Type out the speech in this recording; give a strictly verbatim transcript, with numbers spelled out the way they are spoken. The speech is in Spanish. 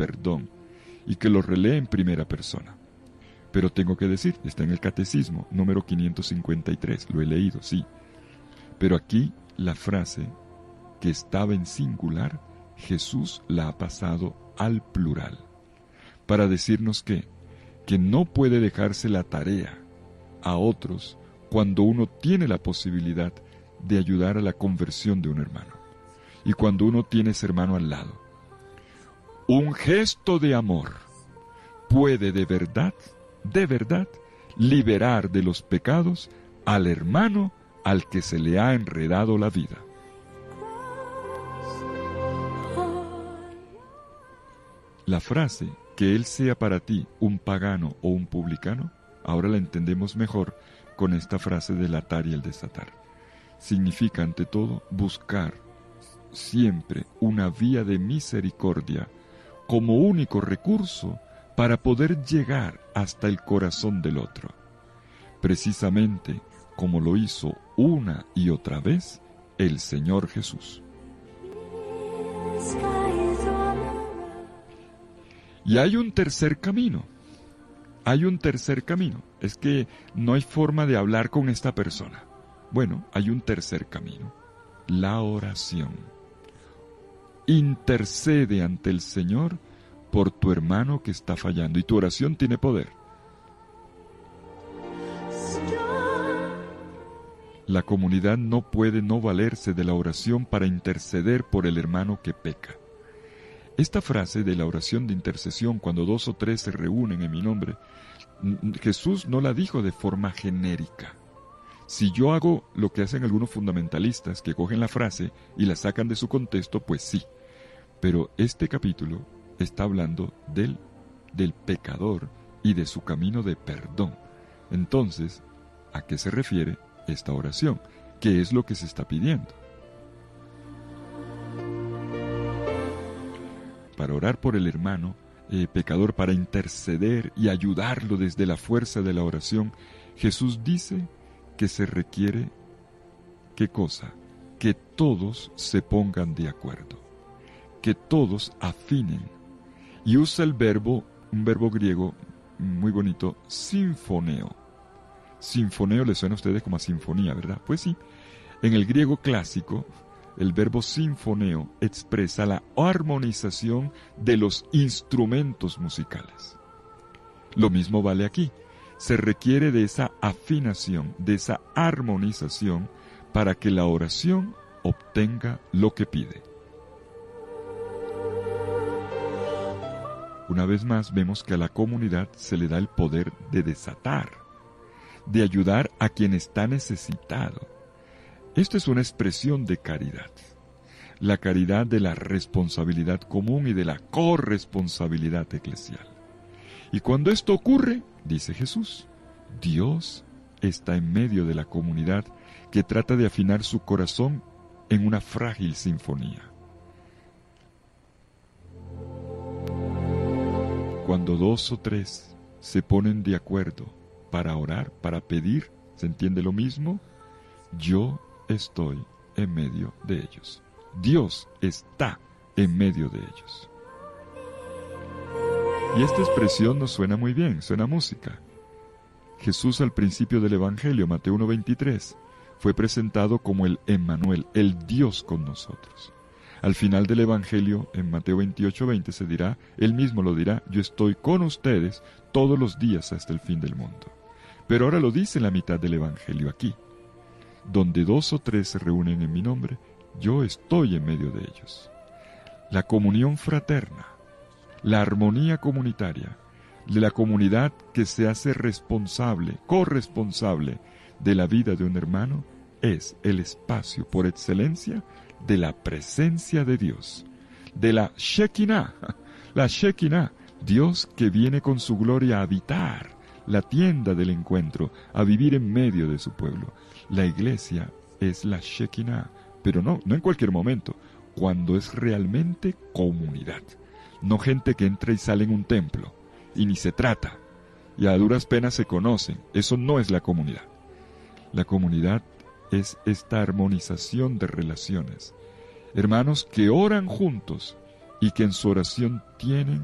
perdón y que lo relee en primera persona. Pero tengo que decir, está en el Catecismo, número quinientos cincuenta y tres, lo he leído, sí. Pero aquí la frase que estaba en singular, Jesús la ha pasado al plural, para decirnos que, que no puede dejarse la tarea a otros cuando uno tiene la posibilidad de ayudar a la conversión de un hermano, y cuando uno tiene ese hermano al lado. Un gesto de amor puede de verdad, de verdad, liberar de los pecados al hermano al que se le ha enredado la vida. La frase, que él sea para ti un pagano o un publicano, ahora la entendemos mejor con esta frase del atar y el desatar. Significa, ante todo, buscar siempre una vía de misericordia como único recurso para poder llegar hasta el corazón del otro, precisamente como lo hizo una y otra vez el Señor Jesús. Y hay un tercer camino, hay un tercer camino, es que no hay forma de hablar con esta persona. Bueno, hay un tercer camino, la oración. Intercede ante el Señor por tu hermano que está fallando, y tu oración tiene poder. La comunidad no puede no valerse de la oración para interceder por el hermano que peca. Esta frase de la oración de intercesión, cuando dos o tres se reúnen en mi nombre, Jesús no la dijo de forma genérica. Si yo hago lo que hacen algunos fundamentalistas, que cogen la frase y la sacan de su contexto, pues sí. Pero este capítulo está hablando del, del pecador y de su camino de perdón. Entonces, ¿a qué se refiere esta oración? ¿Qué es lo que se está pidiendo? Para orar por el hermano eh, pecador, para interceder y ayudarlo desde la fuerza de la oración, Jesús dice que se requiere, ¿qué cosa? Que todos se pongan de acuerdo, que todos afinen. Y usa el verbo, un verbo griego muy bonito, sinfoneo. Sinfoneo le suena a ustedes como a sinfonía, ¿verdad? Pues sí, en el griego clásico, el verbo sinfoneo expresa la armonización de los instrumentos musicales. Lo mismo vale aquí. Se requiere de esa afinación, de esa armonización, para que la oración obtenga lo que pide. Una vez más vemos que a la comunidad se le da el poder de desatar, de ayudar a quien está necesitado. Esto es una expresión de caridad, la caridad de la responsabilidad común y de la corresponsabilidad eclesial. Y cuando esto ocurre, dice Jesús, Dios está en medio de la comunidad que trata de afinar su corazón en una frágil sinfonía. Cuando dos o tres se ponen de acuerdo para orar, para pedir, ¿se entiende lo mismo? Yo estoy en medio de ellos. Dios está en medio de ellos. Y esta expresión nos suena muy bien, suena música. Jesús al principio del Evangelio, Mateo uno veintitrés, fue presentado como el Emmanuel, el Dios con nosotros. Al final del Evangelio, en Mateo veintiocho veinte, se dirá, él mismo lo dirá, yo estoy con ustedes todos los días hasta el fin del mundo. Pero ahora lo dice en la mitad del Evangelio aquí. Donde dos o tres se reúnen en mi nombre, yo estoy en medio de ellos. La comunión fraterna, la armonía comunitaria, de la comunidad que se hace responsable, corresponsable de la vida de un hermano, es el espacio por excelencia de la presencia de Dios, de la Shekinah, la Shekinah, Dios que viene con su gloria a habitar la tienda del encuentro, a vivir en medio de su pueblo. La iglesia es la Shekinah, pero no, no en cualquier momento, cuando es realmente comunidad. No gente que entra y sale en un templo, y ni se trata, y a duras penas se conocen. Eso no es la comunidad. La comunidad es esta armonización de relaciones. Hermanos que oran juntos y que en su oración tienen